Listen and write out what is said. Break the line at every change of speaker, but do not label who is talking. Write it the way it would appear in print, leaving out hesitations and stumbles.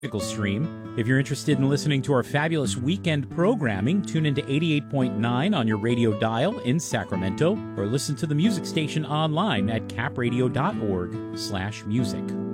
stream. If you're interested in listening to our fabulous weekend programming, tune into 88.9 on your radio dial in Sacramento, or listen to the music station online at capradio.org/music.